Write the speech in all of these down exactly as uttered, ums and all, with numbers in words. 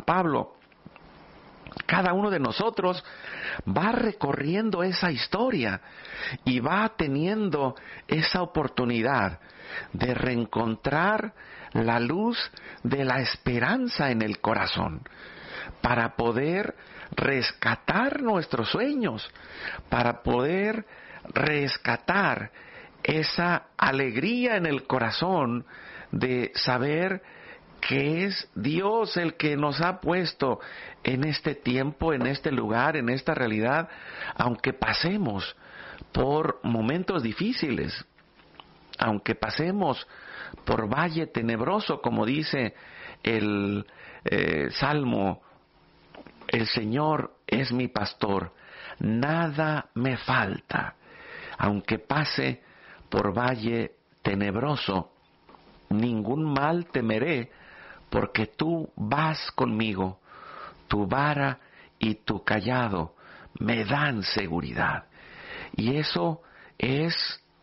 Pablo, cada uno de nosotros va recorriendo esa historia y va teniendo esa oportunidad de reencontrar la luz de la esperanza en el corazón, para poder rescatar nuestros sueños, para poder rescatar esa alegría en el corazón de saber que es Dios el que nos ha puesto en este tiempo, en este lugar, en esta realidad, aunque pasemos por momentos difíciles, aunque pasemos por valle tenebroso, como dice el eh, Salmo, el Señor es mi pastor, nada me falta. Aunque pase por valle tenebroso, ningún mal temeré, porque tú vas conmigo, tu vara y tu cayado me dan seguridad. Y eso es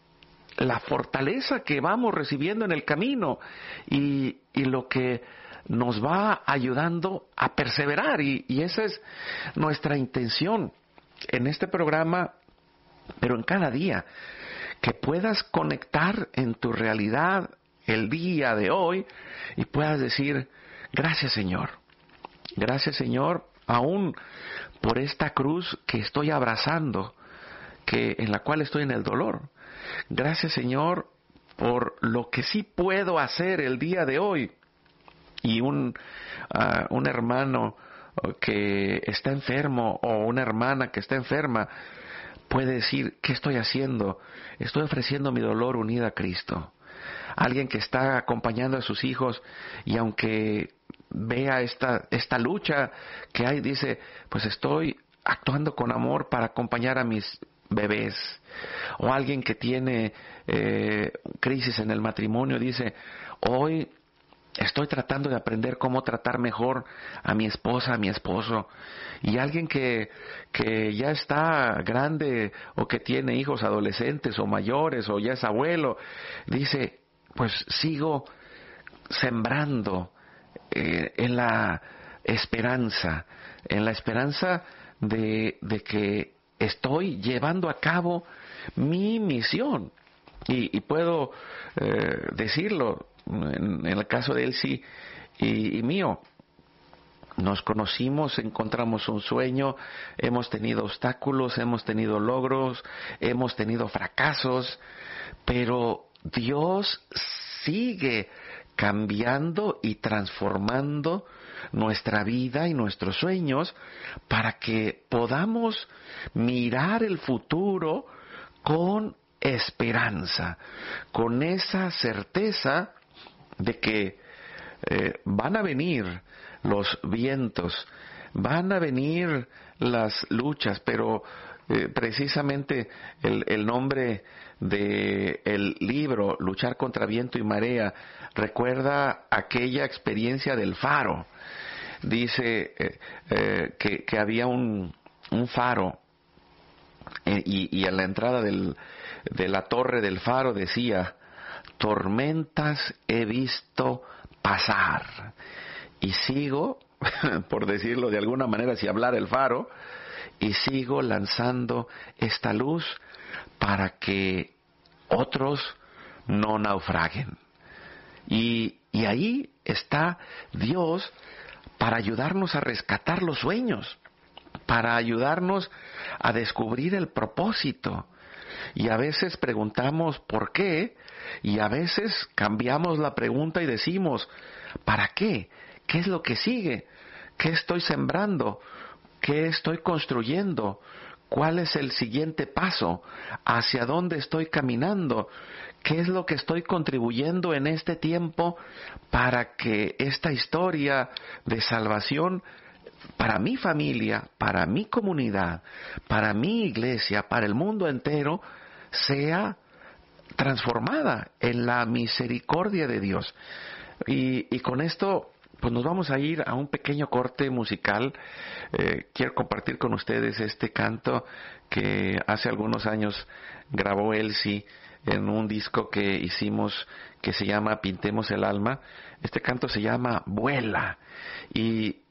la fortaleza que vamos recibiendo en el camino y, y lo que nos va ayudando a perseverar. Y, y esa es nuestra intención en este programa, pero en cada día, que puedas conectar en tu realidad el día de hoy y puedas decir, gracias Señor, gracias Señor, aún por esta cruz que estoy abrazando, que en la cual estoy en el dolor. Gracias Señor por lo que sí puedo hacer el día de hoy. Y un, uh, un hermano que está enfermo o una hermana que está enferma puede decir, ¿qué estoy haciendo? Estoy ofreciendo mi dolor unida a Cristo. Alguien que está acompañando a sus hijos y aunque vea esta, esta lucha que hay, dice, pues estoy actuando con amor para acompañar a mis bebés. O alguien que tiene eh, crisis en el matrimonio dice, hoy estoy tratando de aprender cómo tratar mejor a mi esposa, a mi esposo. Y alguien que, que ya está grande o que tiene hijos adolescentes o mayores o ya es abuelo, dice, pues sigo sembrando eh, en la esperanza, en la esperanza de, de que estoy llevando a cabo mi misión. Y, y puedo eh, decirlo, en, en el caso de Elsie y, y mío, nos conocimos, encontramos un sueño, hemos tenido obstáculos, hemos tenido logros, hemos tenido fracasos, pero Dios sigue cambiando y transformando nuestra vida y nuestros sueños para que podamos mirar el futuro con esperanza, con esa certeza de que eh, van a venir los vientos, van a venir las luchas, pero eh, precisamente el, el nombre de el libro, Luchar contra viento y marea, recuerda aquella experiencia del faro. Dice eh, eh, que, que había un, un faro eh, y, y a la entrada del, de la torre del faro decía, tormentas he visto pasar. Y sigo, por decirlo de alguna manera, si hablara el faro, y sigo lanzando esta luz para que otros no naufraguen. Y, y ahí está Dios para ayudarnos a rescatar los sueños, para ayudarnos a descubrir el propósito. Y a veces preguntamos ¿por qué? Y a veces cambiamos la pregunta y decimos ¿para qué? ¿Qué es lo que sigue? ¿Qué estoy sembrando? ¿Qué estoy construyendo? ¿Cuál es el siguiente paso? ¿Hacia dónde estoy caminando? ¿Qué es lo que estoy contribuyendo en este tiempo para que esta historia de salvación para mi familia, para mi comunidad, para mi iglesia, para el mundo entero, sea transformada en la misericordia de Dios? Y, y con esto pues nos vamos a ir a un pequeño corte musical. Eh, quiero compartir con ustedes este canto que hace algunos años grabó Elsie en un disco que hicimos que se llama Pintemos el Alma. Este canto se llama Vuela. Y,